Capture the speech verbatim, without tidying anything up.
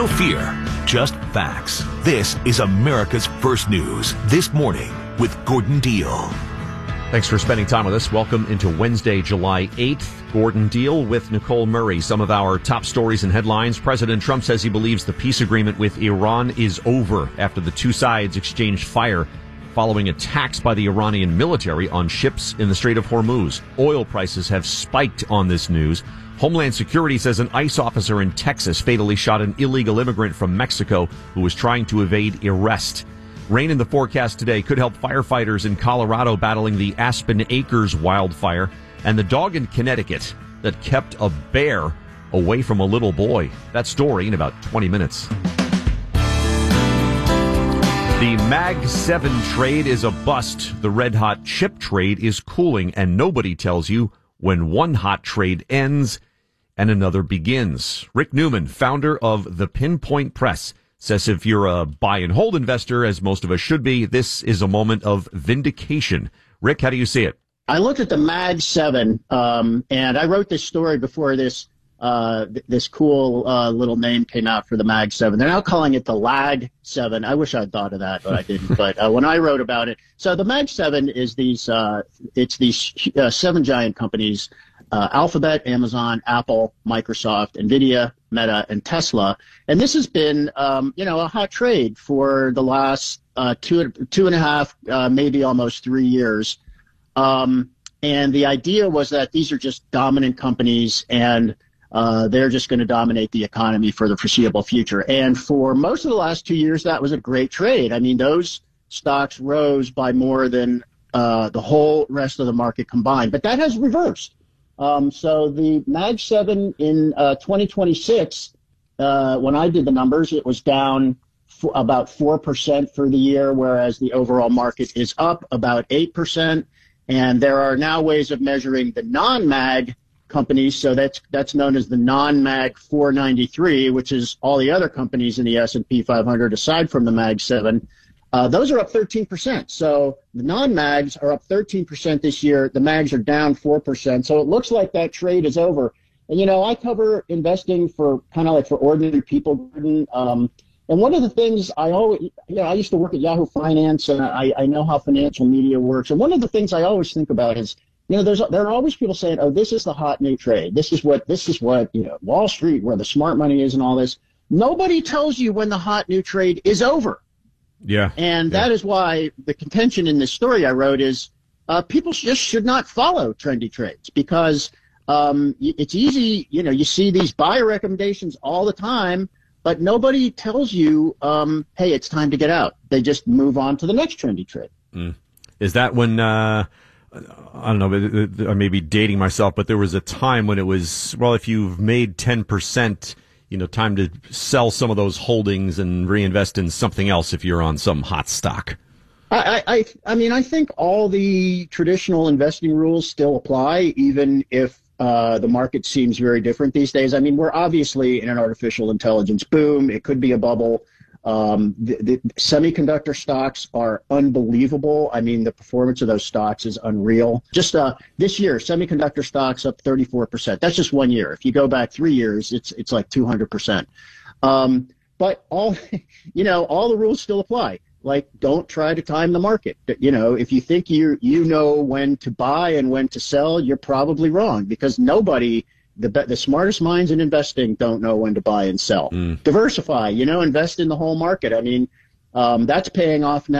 No fear, just facts. This is America's First News This Morning with Gordon Deal. Thanks for spending time with us. Welcome into Wednesday, July eighth. Gordon Deal with Nicole Murray. Some of our top stories and headlines. President Trump says he believes the peace agreement with Iran is over after the two sides exchanged fire following attacks by the Iranian military on ships in the Strait of Hormuz. Oil prices have spiked on this news. Homeland Security says an ICE officer in Texas fatally shot an illegal immigrant from Mexico who was trying to evade arrest. Rain in the forecast today could help firefighters in Colorado battling the Aspen Acres wildfire, and the dog in Connecticut that kept a bear away from a little boy. That story in about twenty minutes. The Mag seven trade is a bust. The red-hot chip trade is cooling, and nobody tells you when one hot trade ends and another begins. Rick Newman, founder of the Pinpoint Press, says if you're a buy-and-hold investor, as most of us should be, this is a moment of vindication. Rick, how do you see it? I looked at the Mag seven, um, and I wrote this story before this uh, th- this cool uh, little name came out for the Mag seven. They're now calling it the Lag seven. I wish I'd thought of that, but I didn't. But uh, when I wrote about it, so the Mag seven is these, uh, it's these uh, seven giant companies, uh, Alphabet, Amazon, Apple, Microsoft, NVIDIA, Meta, and Tesla. And this has been, um, you know, a hot trade for the last uh, two, two and a half, uh, maybe almost three years. Um, and the idea was that these are just dominant companies, and uh, they're just going to dominate the economy for the foreseeable future. And for most of the last two years, that was a great trade. I mean, those stocks rose by more than uh, the whole rest of the market combined. But that has reversed. Um, so the Mag seven in uh, twenty twenty-six, uh, when I did the numbers, it was down f- about four percent for the year, whereas the overall market is up about eight percent. And there are now ways of measuring the non-Mag companies, so that's that's known as the non-Mag four ninety-three, which is all the other companies in the S and P five hundred aside from the Mag seven. Uh, those are up thirteen percent. So the non-Mags are up thirteen percent this year. The Mags are down four percent. So it looks like that trade is over. And, you know, I cover investing for kind of like for ordinary people. Um, and one of the things I always, you know, I used to work at Yahoo Finance, and I, I know how financial media works. And one of the things I always think about is, you know, there's there are always people saying, oh, this is the hot new trade. This is what, this is what, you know, Wall Street, where the smart money is and all this. Nobody tells you when the hot new trade is over. Yeah. And yeah. that is why the contention in this story I wrote is uh, people just should not follow trendy trades, because um, it's easy. You know, you see these buy recommendations all the time, but nobody tells you, um, hey, it's time to get out. They just move on to the next trendy trade. Mm. Is that when, uh, I don't know, I may be dating myself, but there was a time when it was, well, if you've made ten percent, you know, time to sell some of those holdings and reinvest in something else if you're on some hot stock. I, I, I mean, I think all the traditional investing rules still apply, even if uh, the market seems very different these days. I mean, we're obviously in an artificial intelligence boom. It could be a bubble. Um, the, the semiconductor stocks are unbelievable. I mean, the performance of those stocks is unreal. Just uh, this year, semiconductor stocks up thirty-four percent. That's just one year. If you go back three years, it's it's like two hundred percent. Um, but all, you know, all the rules still apply. Like, don't try to time the market. You know, if you think you you know when to buy and when to sell, you're probably wrong, because nobody, the the smartest minds in investing don't know when to buy and sell. Mm. Diversify, you know, invest in the whole market. I mean, um, that's paying off now.